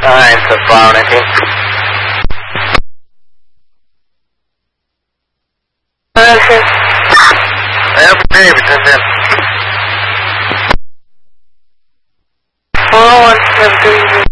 Alright, so far, 19. Okay, return them. 417